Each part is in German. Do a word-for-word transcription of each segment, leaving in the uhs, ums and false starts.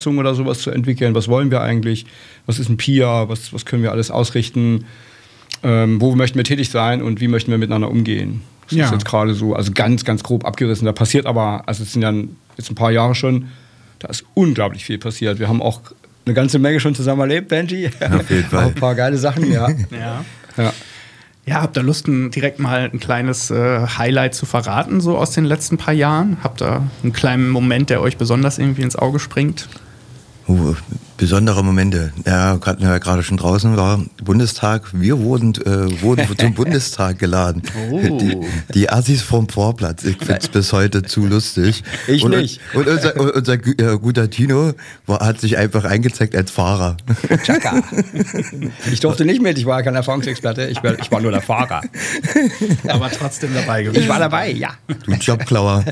oder sowas zu entwickeln. Was wollen wir eigentlich? Was ist ein Peer? Was, was können wir alles ausrichten? Ähm, wo möchten wir tätig sein und wie möchten wir miteinander umgehen? Das ja. ist jetzt gerade so, also ganz, ganz grob abgerissen. Da passiert aber, also es sind ja jetzt ein paar Jahre schon, da ist unglaublich viel passiert. Wir haben auch eine ganze Menge schon zusammen erlebt, Benji. Auf jeden Fall. Auch ein paar geile Sachen, ja. ja. ja. Ja, habt ihr Lust, ein, direkt mal ein kleines äh, Highlight zu verraten, so aus den letzten paar Jahren? Habt ihr einen kleinen Moment, der euch besonders irgendwie ins Auge springt? Uh, besondere Momente. Ja, gerade ja, gerade schon draußen war Bundestag. Wir wurden, äh, wurden zum Bundestag geladen. Oh. Die, die Assis vom Vorplatz. Ich finde es bis heute zu lustig. Ich und, nicht. Und unser, unser äh, guter Tino war, hat sich einfach eingezeigt als Fahrer. Chaka. Ich durfte nicht mit, ich war kein Erfahrungsexperte, ich war, ich war nur der Fahrer. Aber trotzdem dabei gewesen. Ich war dabei, ja. Du Jobklauer.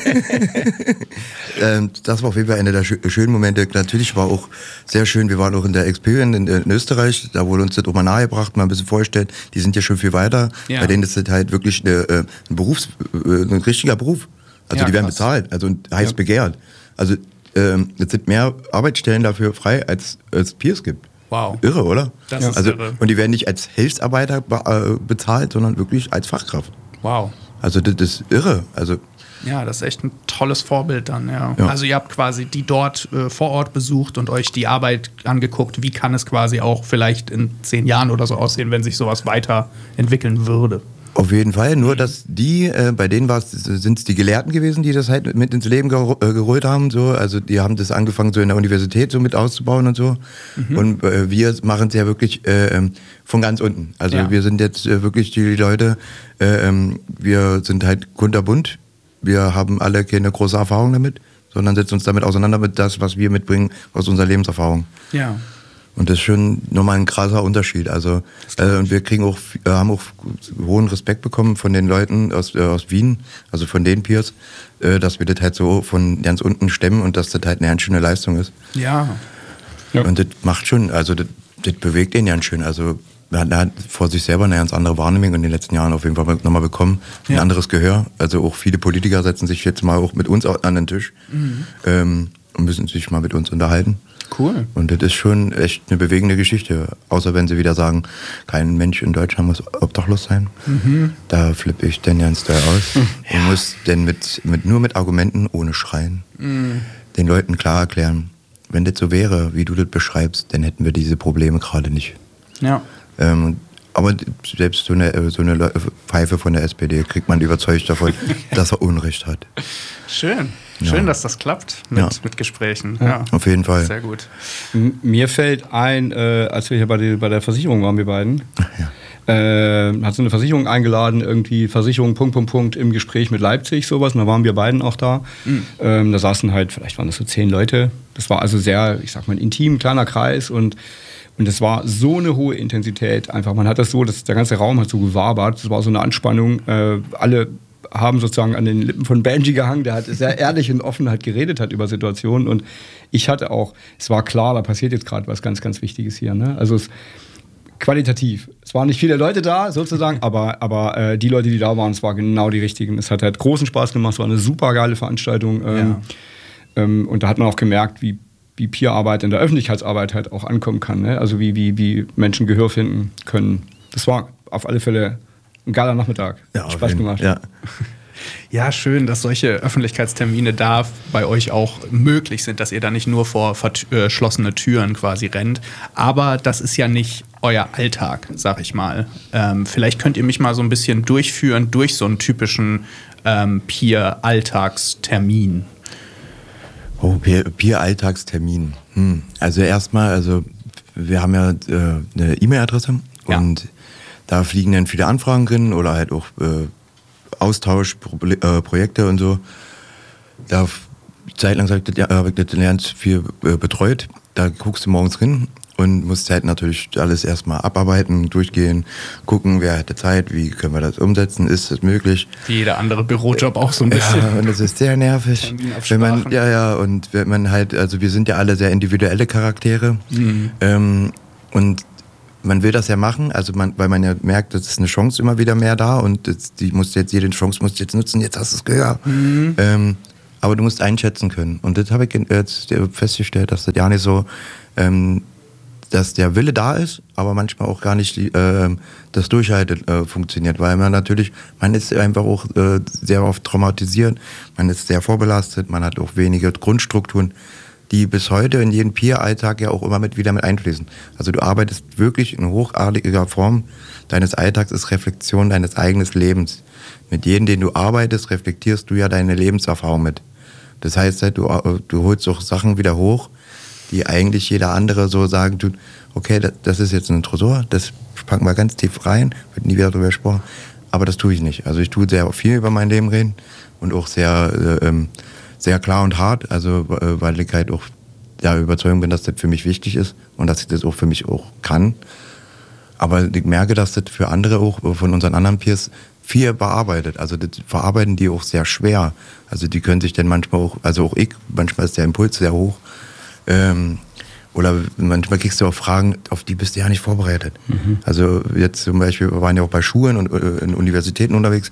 ähm, das war auf jeden Fall einer der schö- schönen Momente. Natürlich war auch sehr schön, wir waren auch in der Experian in, in Österreich, da wurde uns das auch mal nahegebracht, mal ein bisschen vorgestellt, die sind ja schon viel weiter. Ja. Bei denen ist das halt wirklich eine, ein Berufs, ein richtiger Beruf. Also Ja, die werden krass. bezahlt, also heiß Ja. begehrt. Also ähm, es sind mehr Arbeitsstellen dafür frei, als es Peers gibt. Wow. Irre, oder? Das ist also, irre. Und die werden nicht als Hilfsarbeiter be- äh, bezahlt, sondern wirklich als Fachkraft. Wow. Also das ist irre. Also Ja, das ist echt ein tolles Vorbild dann, ja. Ja. Also ihr habt quasi die dort äh, vor Ort besucht und euch die Arbeit angeguckt. Wie kann es quasi auch vielleicht in zehn Jahren oder so aussehen, wenn sich sowas weiterentwickeln würde? auf jeden Fall, nur dass die, äh, bei denen sind es die Gelehrten gewesen, die das halt mit ins Leben ger äh, geholt haben. So. Also die haben das angefangen, so in der Universität so mit auszubauen und so. Mhm. Und äh, wir machen es ja wirklich äh, von ganz unten. Also ja. wir sind jetzt äh, wirklich die Leute, äh, wir sind halt kunterbunt. Wir haben alle keine große Erfahrung damit, sondern setzen uns damit auseinander mit das, was wir mitbringen aus unserer Lebenserfahrung. Ja. Und das ist schon nochmal ein krasser Unterschied. Also äh, und wir kriegen auch, äh, haben auch hohen Respekt bekommen von den Leuten aus, äh, aus Wien, also von den Peers, äh, dass wir das halt so von ganz unten stemmen und dass das halt eine ganz schöne Leistung ist. Ja. ja. Und das macht schon, also das, das bewegt ihn ganz schön. Also er hat vor sich selber eine ganz andere Wahrnehmung in den letzten Jahren auf jeden Fall nochmal bekommen. Ein ja. anderes Gehör. Also auch viele Politiker setzen sich jetzt mal auch mit uns an den Tisch mhm. ähm, und müssen sich mal mit uns unterhalten. Cool. Und das ist schon echt eine bewegende Geschichte. Außer wenn sie wieder sagen, kein Mensch in Deutschland muss obdachlos sein. Mhm. Da flippe ich denn ganz doll aus. Ja. Und muss denn mit, mit, nur mit Argumenten, ohne Schreien, mhm. den Leuten klar erklären, wenn das so wäre, wie du das beschreibst, dann hätten wir diese Probleme gerade nicht. Ja. Ähm, aber selbst so eine, so eine Pfeife von der S P D kriegt man überzeugt davon, dass er Unrecht hat. Schön. Schön, ja. dass das klappt mit, ja. mit Gesprächen. Ja. Ja. Auf jeden Fall. Sehr gut. M- mir fällt ein, äh, als wir hier bei, die, bei der Versicherung waren, wir beiden, ja. äh, hat so eine Versicherung eingeladen, irgendwie Versicherung, Punkt, Punkt, Punkt, im Gespräch mit Leipzig, sowas. Und da waren wir beiden auch da. Mhm. Ähm, da saßen halt, vielleicht waren das so zehn Leute. Das war also sehr, ich sag mal, ein intim, kleiner Kreis und Und es war so eine hohe Intensität einfach. Man hat das so, dass der ganze Raum hat so gewabert. Es war so eine Anspannung. Äh, alle haben sozusagen an den Lippen von Benji gehangen. Der hat sehr ehrlich und offen halt geredet hat über Situationen. Und ich hatte auch, es war klar, da passiert jetzt gerade was ganz, ganz Wichtiges hier. Ne? Also es, qualitativ. Es waren nicht viele Leute da, sozusagen, aber, aber äh, die Leute, die da waren, es waren genau die richtigen. Es hat halt großen Spaß gemacht. Es war eine super geile Veranstaltung. Ähm, ja. ähm, und da hat man auch gemerkt, wie wie Peer-Arbeit in der Öffentlichkeitsarbeit halt auch ankommen kann. Ne? Also wie, wie, wie Menschen Gehör finden können. Das war auf alle Fälle ein geiler Nachmittag. Ja, hat Spaß jeden, gemacht. Ja. ja, schön, dass solche Öffentlichkeitstermine da bei euch auch möglich sind, dass ihr da nicht nur vor verschlossene Türen quasi rennt. Aber das ist ja nicht euer Alltag, sag ich mal. Ähm, vielleicht könnt ihr mich mal so ein bisschen durchführen durch so einen typischen ähm, Peer-Alltagstermin. Oh, Peer-Alltagstermin. Hm. Also erstmal, also wir haben ja äh, eine E-Mail-Adresse ja. und da fliegen dann viele Anfragen drin oder halt auch äh, Austausch, Pro äh, Projekte und so. Da zeitlang habe ich das, hab ich das ganz viel äh, betreut. Da guckst du morgens drin und musst halt natürlich alles erstmal abarbeiten, durchgehen, gucken, wer hatte Zeit, wie können wir das umsetzen, ist das möglich. Wie jeder andere Bürojob auch so ein bisschen. Ja, und das ist sehr nervig. Wenn man, ja, ja, und wenn man halt, also wir sind ja alle sehr individuelle Charaktere mhm. ähm, und man will das ja machen, also man, weil man ja merkt, das ist eine Chance immer wieder mehr da und das, die muss jetzt, jede Chance musst du jetzt nutzen, jetzt hast du es gehört. Mhm. Ähm, aber du musst einschätzen können. Und das habe ich jetzt festgestellt, dass das ja nicht so, ähm, dass der Wille da ist, aber manchmal auch gar nicht äh, das Durchhalten äh, funktioniert, weil man natürlich, man ist einfach auch äh, sehr oft traumatisiert, man ist sehr vorbelastet, man hat auch wenige Grundstrukturen, die bis heute in jeden Peer-Alltag ja auch immer mit wieder mit einfließen. Also du arbeitest wirklich in hochartiger Form deines Alltags, ist Reflexion deines eigenen Lebens. Mit jedem, den du arbeitest, reflektierst du ja deine Lebenserfahrung mit. Das heißt, du, du holst auch Sachen wieder hoch, die eigentlich jeder andere so sagen tut, okay, das, das ist jetzt ein Tresor, das packen wir ganz tief rein, wird nie wieder darüber gesprochen, aber das tue ich nicht. Also ich tue sehr viel über mein Leben reden und auch sehr, äh, sehr klar und hart, also äh, weil ich halt auch der Überzeugung bin, dass das für mich wichtig ist und dass ich das auch für mich auch kann. Aber ich merke, dass das für andere auch, von unseren anderen Peers, viel bearbeitet. Also das verarbeiten die auch sehr schwer. Also die können sich dann manchmal auch, also auch ich, manchmal ist der Impuls sehr hoch. Ähm, oder manchmal kriegst du auch Fragen, auf die bist du ja nicht vorbereitet. Mhm. Also jetzt zum Beispiel, wir waren ja auch bei Schulen und äh, in Universitäten unterwegs,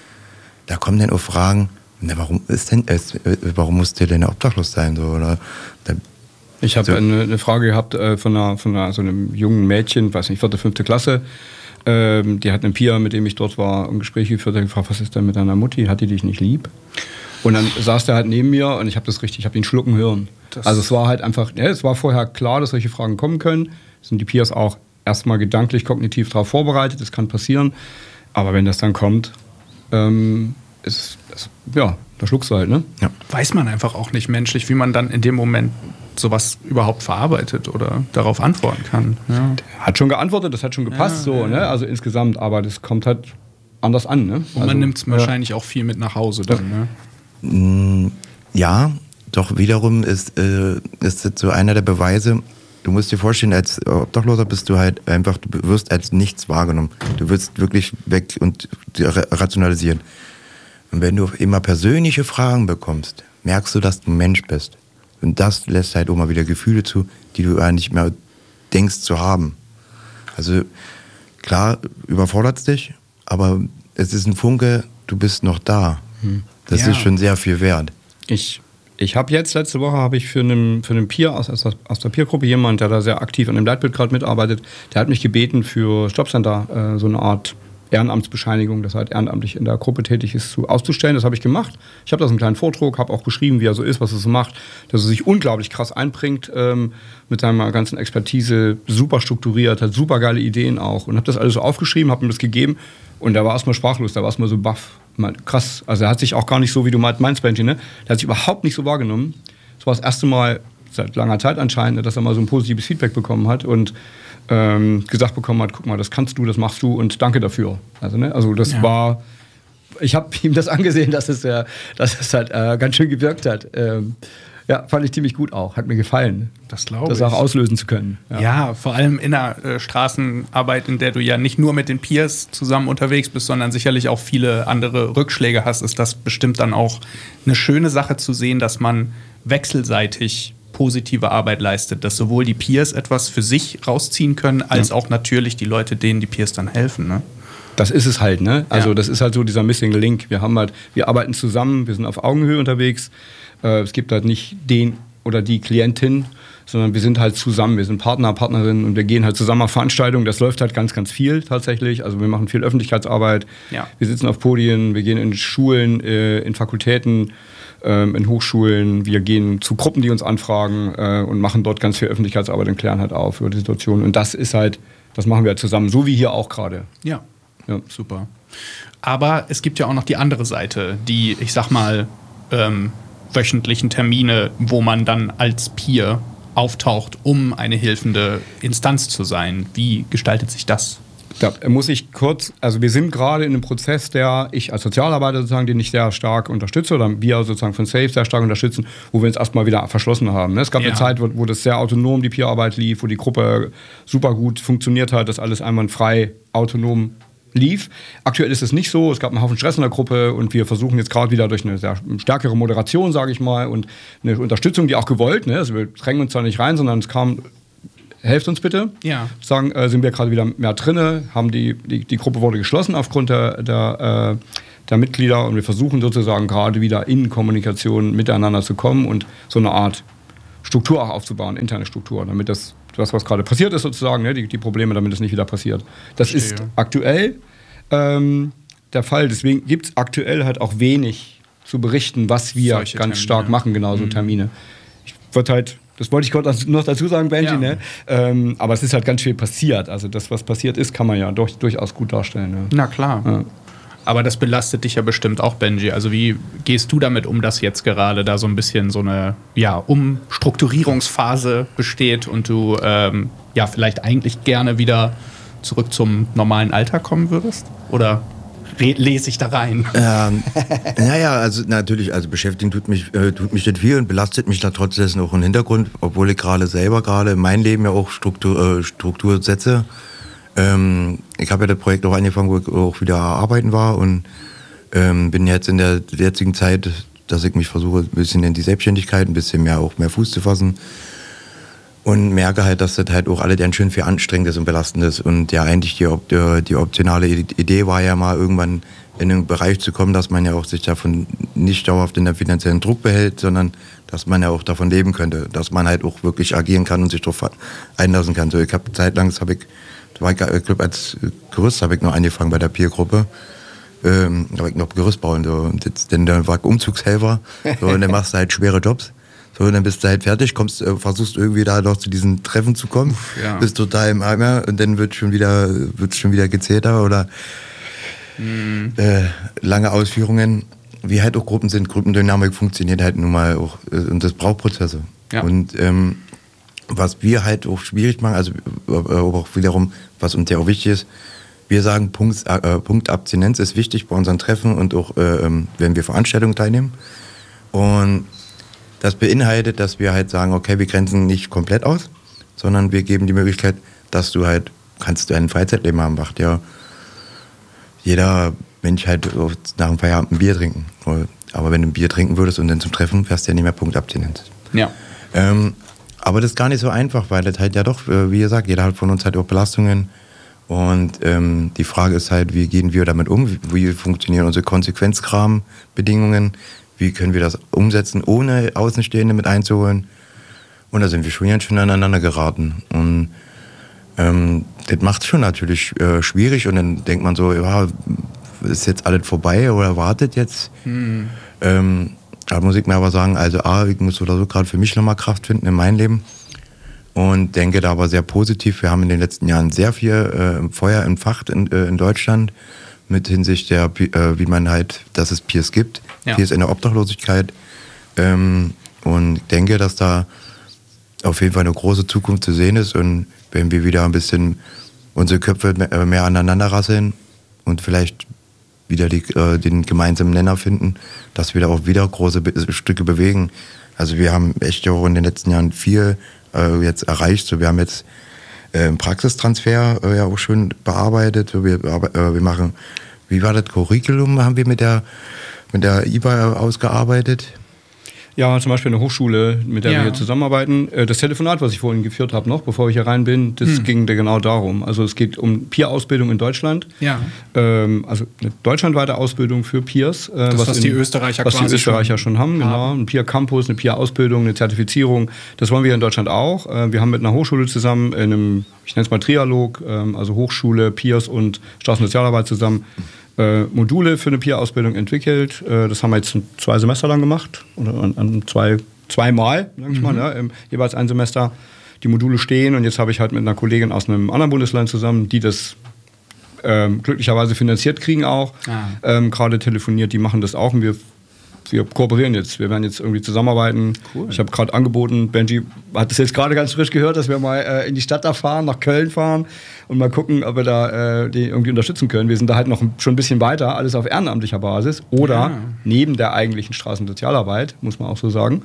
da kommen dann auch Fragen, na, warum ist denn, äh, warum muss der denn obdachlos sein? So, oder, da, ich habe so. eine, eine Frage gehabt äh, von, einer, von einer, so einem jungen Mädchen, weiß nicht, vierte, fünfte Klasse. Ähm, die hat einen Peer, mit dem ich dort war, ein Gespräch geführt, hat gefragt, was ist denn mit deiner Mutti? Hat die dich nicht lieb? Und dann saß der halt neben mir und ich habe das richtig, ich habe ihn schlucken hören. Das also es war halt einfach, ja, es war vorher klar, dass solche Fragen kommen können. Sind die Peers auch erstmal gedanklich, kognitiv darauf vorbereitet, das kann passieren. Aber wenn das dann kommt, ähm, ist, ist, ja, da schluckst du halt, ne? Ja. Weiß man einfach auch nicht menschlich, wie man dann in dem Moment sowas überhaupt verarbeitet oder darauf antworten kann. Ja. Hat schon geantwortet, das hat schon gepasst, ja, so, ja. Ne? Also insgesamt, aber das kommt halt anders an, ne? Und man also, nimmt es wahrscheinlich ja. auch viel mit nach Hause dann, ne? Ja, doch wiederum ist, äh, ist das so einer der Beweise. Du musst dir vorstellen, als Obdachloser bist du halt einfach, du wirst als nichts wahrgenommen. Du wirst wirklich weg und rationalisieren. Und wenn du immer persönliche Fragen bekommst, merkst du, dass du ein Mensch bist. Und das lässt halt auch mal wieder Gefühle zu, die du eigentlich nicht mehr denkst zu haben. Also klar, überfordert es dich, aber es ist ein Funke, du bist noch da. Das ja. ist schon sehr viel wert. Ich, ich habe jetzt, letzte Woche habe ich für einen, für einen Peer aus, aus, aus der Peer-Gruppe jemand, der da sehr aktiv an dem Leitbild gerade mitarbeitet, der hat mich gebeten für Jobcenter äh, so eine Art Ehrenamtsbescheinigung, dass er halt ehrenamtlich in der Gruppe tätig ist, zu, auszustellen. Das habe ich gemacht. Ich habe da so einen kleinen Vortrag, habe auch beschrieben, wie er so ist, was er so macht, dass er sich unglaublich krass einbringt ähm, mit seiner ganzen Expertise, super strukturiert, hat super geile Ideen auch und habe das alles so aufgeschrieben, habe ihm das gegeben und der war erstmal sprachlos, der war erstmal so baff. Krass, also er hat sich auch gar nicht so, wie du meinst, Benji, ne? Der hat sich überhaupt nicht so wahrgenommen. Das war das erste Mal seit langer Zeit anscheinend, dass er mal so ein positives Feedback bekommen hat und ähm, gesagt bekommen hat, guck mal, das kannst du, das machst du und danke dafür. Also, ne? Also das ja. war, ich habe ihm das angesehen, dass es, äh, dass es halt äh, ganz schön gewirkt hat. Ähm, ja, fand ich ziemlich gut auch, hat mir gefallen. Das glaube ich. Das auch auslösen zu können. Ja, ja vor allem in der äh, Straßenarbeit, in der du ja nicht nur mit den Peers zusammen unterwegs bist, sondern sicherlich auch viele andere Rückschläge hast, ist das bestimmt dann auch eine schöne Sache zu sehen, dass man wechselseitig positive Arbeit leistet, dass sowohl die Peers etwas für sich rausziehen können, als ja. auch natürlich die Leute, denen die Peers dann helfen, ne? Das ist es halt, ne? Also ja. das ist halt so dieser Missing Link. Wir haben halt, wir arbeiten zusammen, wir sind auf Augenhöhe unterwegs. Äh, es gibt halt nicht den oder die Klientin, sondern wir sind halt zusammen. Wir sind Partner, Partnerinnen und wir gehen halt zusammen auf Veranstaltungen. Das läuft halt ganz, ganz viel tatsächlich. Also wir machen viel Öffentlichkeitsarbeit. Ja. Wir sitzen auf Podien, wir gehen in Schulen, äh, in Fakultäten, äh, in Hochschulen. Wir gehen zu Gruppen, die uns anfragen äh, und machen dort ganz viel Öffentlichkeitsarbeit und klären halt auf über die Situation. Und das ist halt, das machen wir halt zusammen, so wie hier auch gerade. Ja. Ja, super. Aber es gibt ja auch noch die andere Seite, die, ich sag mal, ähm, wöchentlichen Termine, wo man dann als Peer auftaucht, um eine hilfende Instanz zu sein. Wie gestaltet sich das? Da muss ich kurz, also wir sind gerade in einem Prozess, der ich als Sozialarbeiter sozusagen, den ich sehr stark unterstütze, oder wir sozusagen von Safe sehr stark unterstützen, wo wir uns erstmal wieder verschlossen haben. Es gab ja. eine Zeit, wo, wo das sehr autonom, die Peerarbeit lief, wo die Gruppe super gut funktioniert hat, dass alles einwandfrei, autonom lief. Aktuell ist es nicht so. Es gab einen Haufen Stress in der Gruppe und wir versuchen jetzt gerade wieder durch eine sehr stärkere Moderation, sage ich mal, und eine Unterstützung, die auch gewollt, ne? Also wir drängen uns da nicht rein, sondern es kam, helft uns bitte. Ja. Sagen, äh, sind wir gerade wieder mehr drinne, haben die, die, die Gruppe wurde geschlossen aufgrund der, der, äh, der Mitglieder und wir versuchen sozusagen gerade wieder in Kommunikation miteinander zu kommen und so eine Art Struktur auch aufzubauen, interne Struktur, damit das, das was gerade passiert ist sozusagen, ne, die, die Probleme, damit es nicht wieder passiert. Das Verstehe. Ist aktuell ähm, der Fall. Deswegen gibt es aktuell halt auch wenig zu berichten, was wir Solche ganz Termine. stark machen, genau so mhm. Termine. Ich würde halt, das wollte ich gerade noch dazu sagen, Benji, ja. ne? ähm, aber es ist halt ganz viel passiert. Also das, was passiert ist, kann man ja durch, durchaus gut darstellen. Ne? Na klar. Ja. Aber das belastet dich ja bestimmt auch, Benji. Also wie gehst du damit um, dass jetzt gerade da so ein bisschen so eine ja, Umstrukturierungsphase besteht und du ähm, ja vielleicht eigentlich gerne wieder zurück zum normalen Alltag kommen würdest? Oder lese ich da rein? Ähm, naja, also natürlich, also beschäftigen tut mich, äh, tut mich nicht viel und belastet mich da trotzdem auch im Hintergrund, obwohl ich gerade selber gerade in meinem Leben ja auch Struktur, äh, Struktur setze. Ähm, ich habe ja das Projekt auch angefangen, wo ich auch wieder arbeiten war und ähm, bin jetzt in der jetzigen Zeit, dass ich mich versuche, ein bisschen in die Selbstständigkeit, ein bisschen mehr auch mehr Fuß zu fassen und merke halt, dass das halt auch alles ganz schön viel anstrengend ist und belastend ist und ja eigentlich die, die optionale Idee war ja mal irgendwann in einen Bereich zu kommen, dass man ja auch sich davon nicht dauerhaft in der finanziellen Druck behält, sondern dass man ja auch davon leben könnte, dass man halt auch wirklich agieren kann und sich darauf einlassen kann. So, ich habe zeitlang, habe ich ich glaube, als Gerüst habe ich noch angefangen bei der Peer-Gruppe. Ähm, da habe ich noch Gerüst bauen. So. Und jetzt, dann war ich Umzugshelfer. So, und dann machst du halt schwere Jobs. So, und dann bist du halt fertig, kommst, äh, versuchst irgendwie da noch zu diesen Treffen zu kommen. Ja. Bist total im Eimer und dann wird schon wieder, wird schon wieder gezählter oder mhm. äh, lange Ausführungen. Wie halt auch Gruppen sind. Gruppendynamik funktioniert halt nun mal auch. Äh, und das braucht Prozesse. Ja. Und ähm, was wir halt auch schwierig machen, also äh, auch wiederum, was uns ja auch wichtig ist, wir sagen, Punkt, äh, Punkt Abstinenz ist wichtig bei unseren Treffen und auch, äh, wenn wir Veranstaltungen teilnehmen. Und das beinhaltet, dass wir halt sagen, okay, wir grenzen nicht komplett aus, sondern wir geben die Möglichkeit, dass du halt, kannst du ein Freizeitleben haben, macht ja jeder Mensch halt nach dem Feierabend ein Bier trinken. Aber wenn du ein Bier trinken würdest und dann zum Treffen, wärst du ja nicht mehr Punkt Abstinenz. Ja. Ähm, Aber das ist gar nicht so einfach, weil das halt ja doch, wie gesagt, jeder hat von uns halt auch Belastungen. Und ähm, die Frage ist halt, wie gehen wir damit um? Wie, wie funktionieren unsere Konsequenzrahmenbedingungen? Wie können wir das umsetzen, ohne Außenstehende mit einzuholen? Und da sind wir schon ganz schön aneinander geraten. Und ähm, das macht es schon natürlich äh, schwierig. Und dann denkt man so, ja, ist jetzt alles vorbei oder wartet jetzt? Mhm. Ähm, Da muss ich mir aber sagen, also A, ich muss oder so gerade für mich nochmal Kraft finden in meinem Leben und denke da aber sehr positiv. Wir haben in den letzten Jahren sehr viel äh, Feuer entfacht in, äh, in Deutschland mit Hinsicht der, äh, wie man halt, dass es Peers gibt. Ja. Peers in der Obdachlosigkeit. Ähm, und ich denke, dass da auf jeden Fall eine große Zukunft zu sehen ist und wenn wir wieder ein bisschen unsere Köpfe mehr, mehr aneinander rasseln und vielleicht wieder die, äh, den gemeinsamen Nenner finden, dass wir da auch wieder große Be- Stücke bewegen. Also wir haben echt auch in den letzten Jahren viel äh, jetzt erreicht. So, wir haben jetzt äh, einen Praxistransfer äh, ja auch schon bearbeitet. So, wir, äh, wir machen, wie war das Curriculum, haben wir mit der, mit der I B A ausgearbeitet. Ja, zum Beispiel eine Hochschule, mit der ja. wir hier zusammenarbeiten. Das Telefonat, was ich vorhin geführt habe, noch, bevor ich hier rein bin, das hm. ging genau darum. Also es geht um Peer-Ausbildung in Deutschland. Ja. Ähm, also eine deutschlandweite Ausbildung für Peers. Äh, das, was, was in, die Österreicher was quasi die Österreicher schon, schon haben. Genau. Ein Peer-Campus, eine Peer-Ausbildung, eine Zertifizierung. Das wollen wir in Deutschland auch. Äh, wir haben mit einer Hochschule zusammen, in einem, ich nenne es mal Trialog, ähm, also Hochschule, Peers und Straßensozialarbeit zusammen, Äh, Module für eine Peer-Ausbildung entwickelt. Äh, das haben wir jetzt zwei Semester lang gemacht. Oder an, an zwei, zweimal, sag ich mhm. mal, ne? Jeweils ein Semester. Die Module stehen und jetzt habe ich halt mit einer Kollegin aus einem anderen Bundesland zusammen, die das ähm, glücklicherweise finanziert kriegen auch, ah. ähm, gerade telefoniert, die machen das auch und wir wir kooperieren jetzt. Wir werden jetzt irgendwie zusammenarbeiten. Cool. Ich habe gerade angeboten, Benji hat das jetzt gerade ganz frisch gehört, dass wir mal äh, in die Stadt da fahren, nach Köln fahren und mal gucken, ob wir da äh, die irgendwie unterstützen können. Wir sind da halt noch schon ein bisschen weiter, alles auf ehrenamtlicher Basis oder ja. neben der eigentlichen Straßensozialarbeit, muss man auch so sagen.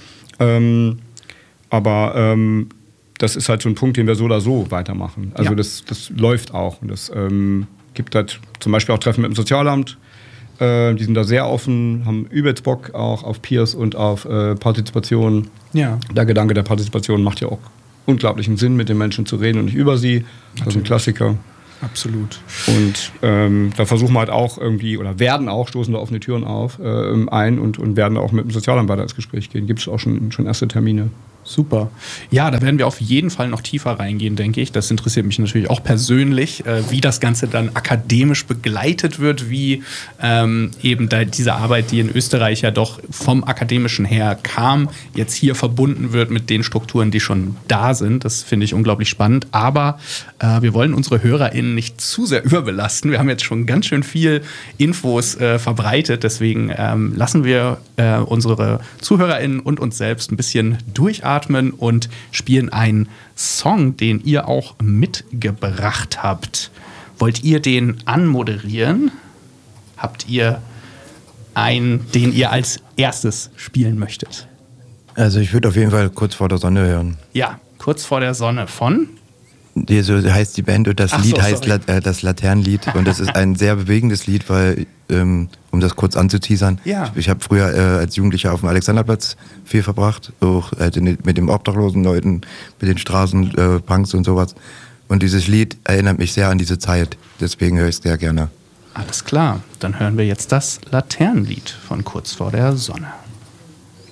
Ähm, aber ähm, das ist halt so ein Punkt, den wir so oder so weitermachen. Also ja. das, das läuft auch. Und das ähm, gibt halt zum Beispiel auch Treffen mit dem Sozialamt. Äh, die sind da sehr offen, haben übelst Bock auch auf Peers und auf äh, Partizipation. Ja. Der Gedanke der Partizipation macht ja auch unglaublichen Sinn, mit den Menschen zu reden und nicht über sie. Natürlich. Das ist ein Klassiker. Absolut. Und ähm, da versuchen wir halt auch irgendwie, oder werden auch, stoßen da offene Türen auf, äh, ein und, und werden auch mit dem Sozialanwalt ins Gespräch gehen. Gibt es auch schon, schon erste Termine. Super. Ja, da werden wir auf jeden Fall noch tiefer reingehen, denke ich. Das interessiert mich natürlich auch persönlich, äh, wie das Ganze dann akademisch begleitet wird, wie ähm, eben da diese Arbeit, die in Österreich ja doch vom Akademischen her kam, jetzt hier verbunden wird mit den Strukturen, die schon da sind. Das finde ich unglaublich spannend. Aber äh, wir wollen unsere HörerInnen nicht zu sehr überbelasten. Wir haben jetzt schon ganz schön viel Infos äh, verbreitet. Deswegen ähm, lassen wir äh, unsere ZuhörerInnen und uns selbst ein bisschen durchatmen und spielen einen Song, den ihr auch mitgebracht habt. Wollt ihr den anmoderieren? Habt ihr einen, den ihr als erstes spielen möchtet? Also ich würde auf jeden Fall Kurz vor der Sonne hören. Ja, Kurz vor der Sonne von? Die, so heißt die Band und das Ach Lied so, heißt La, äh, das Laternenlied und das ist ein sehr bewegendes Lied, weil, ähm, um das kurz anzuteasern, ja. ich, ich habe früher äh, als Jugendlicher auf dem Alexanderplatz viel verbracht, auch äh, mit den obdachlosen Leuten, mit den Straßenpunks äh, und sowas. Und dieses Lied erinnert mich sehr an diese Zeit, deswegen höre ich es sehr gerne. Alles klar, dann hören wir jetzt das Laternenlied von Kurz vor der Sonne.